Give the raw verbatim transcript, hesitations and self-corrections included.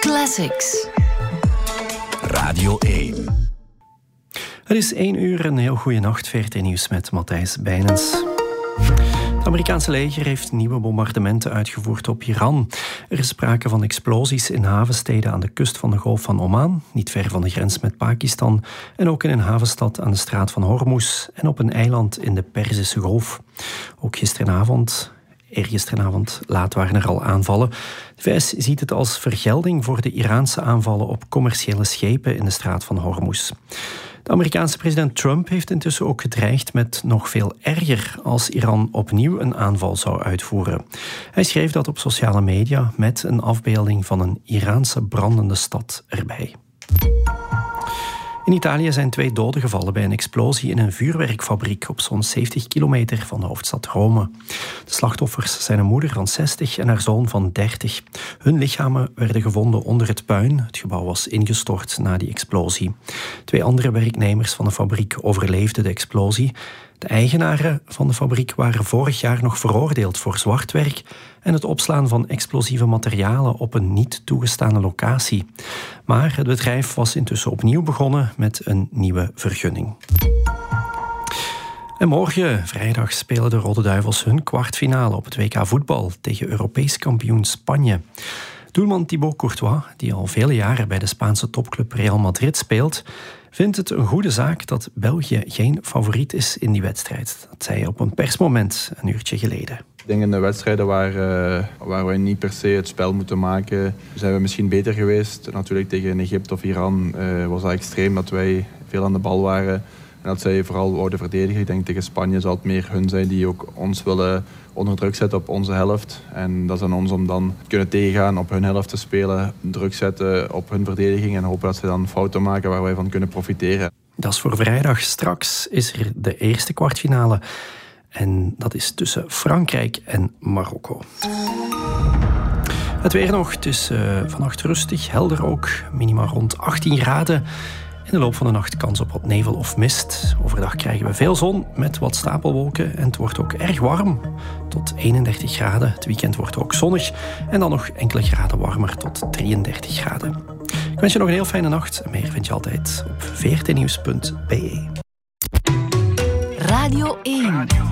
Classics. Radio één. Het is één uur, een heel goede nacht. V R T Nieuws met Matthijs Bijnens. Het Amerikaanse leger heeft nieuwe bombardementen uitgevoerd op Iran. Er is sprake van explosies in havensteden aan de kust van de Golf van Oman, niet ver van de grens met Pakistan, en ook in een havenstad aan de straat van Hormuz en op een eiland in de Perzische Golf. Ook gisteravond... Eergisteravond laat waren er al aanvallen. De V S ziet het als vergelding voor de Iraanse aanvallen op commerciële schepen in de straat van Hormuz. De Amerikaanse president Trump heeft intussen ook gedreigd met nog veel erger als Iran opnieuw een aanval zou uitvoeren. Hij schreef dat op sociale media met een afbeelding van een Iraanse brandende stad erbij. In Italië zijn twee doden gevallen bij een explosie in een vuurwerkfabriek op zo'n zeventig kilometer van de hoofdstad Rome. De slachtoffers zijn een moeder van zestig en haar zoon van dertig. Hun lichamen werden gevonden onder het puin. Het gebouw was ingestort na die explosie. Twee andere werknemers van de fabriek overleefden de explosie. De eigenaren van de fabriek waren vorig jaar nog veroordeeld voor zwartwerk en het opslaan van explosieve materialen op een niet toegestane locatie. Maar het bedrijf was intussen opnieuw begonnen met een nieuwe vergunning. En morgen, vrijdag, spelen de Rode Duivels hun kwartfinale op het W K voetbal tegen Europees kampioen Spanje. Doelman Thibaut Courtois, die al vele jaren bij de Spaanse topclub Real Madrid speelt, vindt het een goede zaak dat België geen favoriet is in die wedstrijd. Dat zei hij op een persmoment een uurtje geleden. Ik denk in de wedstrijden waar, uh, waar we niet per se het spel moeten maken, zijn we misschien beter geweest. Natuurlijk tegen Egypte of Iran uh, was dat extreem dat wij veel aan de bal waren. En dat zij vooral wouden verdedigen. Ik denk tegen Spanje zal het meer hun zijn die ook ons willen onder druk zetten op onze helft. En dat is aan ons om dan te kunnen tegengaan, op hun helft te spelen, druk zetten op hun verdediging en hopen dat ze dan fouten maken waar wij van kunnen profiteren. Dat is voor vrijdag. Straks is er de eerste kwartfinale. En dat is tussen Frankrijk en Marokko. Het weer nog. Het is uh, vannacht rustig, helder ook. Minima rond achttien graden. In de loop van de nacht kans op wat nevel of mist. Overdag krijgen we veel zon met wat stapelwolken. En het wordt ook erg warm. Tot eenendertig graden. Het weekend wordt ook zonnig. En dan nog enkele graden warmer tot drieëndertig graden. Ik wens je nog een heel fijne nacht. En meer vind je altijd op v r t nieuws punt b e. Radio één.